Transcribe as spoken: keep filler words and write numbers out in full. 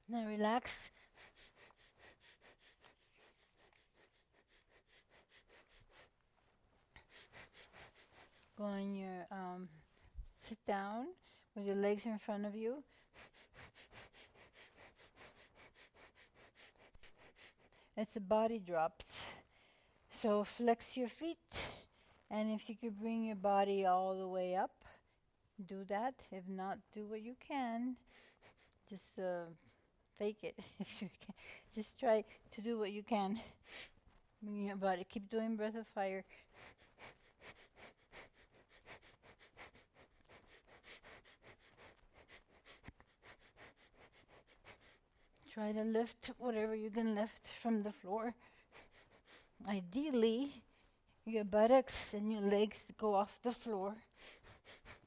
Now relax. Go on your, um, sit down with your legs in front of you. It's the body drops. So flex your feet, and if you could bring your body all the way up, do that. If not, do what you can. Just uh, fake it if you can. Just try to do what you can. Bring your body. Keep doing breath of fire. Try to lift whatever you can lift from the floor. Ideally, your buttocks and your legs go off the floor.